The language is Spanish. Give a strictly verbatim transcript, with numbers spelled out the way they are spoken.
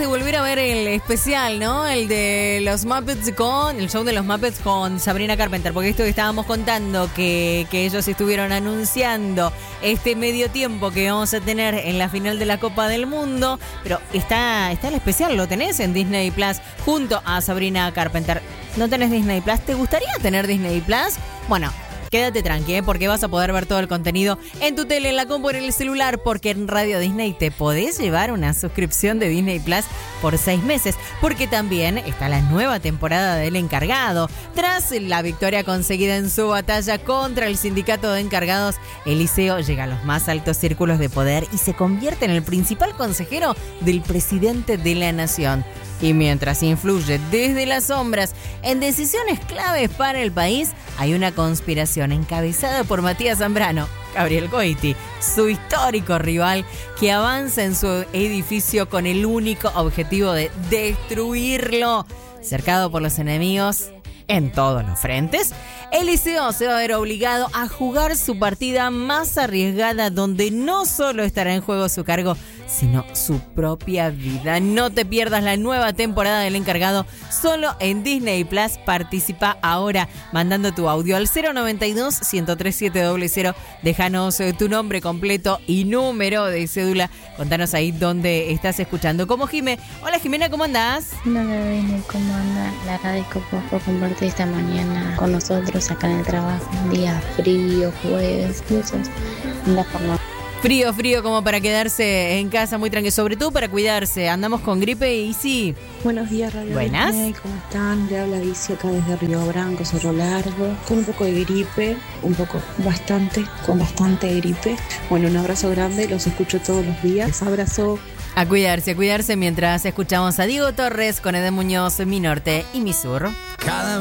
de volver a ver el especial, ¿no? El de los Muppets con... El show de los Muppets con Sabrina Carpenter. Porque esto que estábamos contando, que, que ellos estuvieron anunciando este medio tiempo que vamos a tener en la final de la Copa del Mundo. Pero está, está el especial, lo tenés en Disney Plus junto a Sabrina Carpenter. ¿No tenés Disney Plus? ¿Te gustaría tener Disney Plus? Bueno, quédate tranqui, ¿eh? Porque vas a poder ver todo el contenido en tu tele, en la compu, en el celular, porque en Radio Disney te podés llevar una suscripción de Disney Plus por seis meses, porque también está la nueva temporada del Encargado. Tras la victoria conseguida en su batalla contra el sindicato de encargados, Eliseo llega a los más altos círculos de poder y se convierte en el principal consejero del presidente de la nación. Y mientras influye desde las sombras en decisiones claves para el país, hay una conspiración encabezada por Matías Zambrano, Gabriel Coiti, su histórico rival, que avanza en su edificio con el único objetivo de destruirlo. Cercado por los enemigos en todos los frentes, Eliseo se va a ver obligado a jugar su partida más arriesgada, donde no solo estará en juego su cargo, sino su propia vida. No te pierdas la nueva temporada del Encargado solo en Disney Plus. Participa ahora mandando tu audio al cero noventa y dos, ciento tres, siete cero cero. Déjanos tu nombre completo y número de cédula. Contanos ahí dónde estás escuchando. Como Jimé. Hola Jimena, ¿cómo andás? Hola Disney, ¿cómo andan? La radio que por compartir esta mañana con nosotros acá en el trabajo. Un día frío, jueves, eso es la forma. Frío, frío como para quedarse en casa muy tranquilo, sobre todo para cuidarse. Andamos con gripe y sí. Buenos días, Radio Buenas. Disney, ¿cómo están? Le habla Dice acá desde Río Branco, Cerro Largo, con un poco de gripe, un poco, bastante, con bastante gripe. Bueno, un abrazo grande, los escucho todos los días. Abrazo. A cuidarse, a cuidarse mientras escuchamos a Diego Torres con Eden Muñoz, Mi Norte y Mi Sur. Cada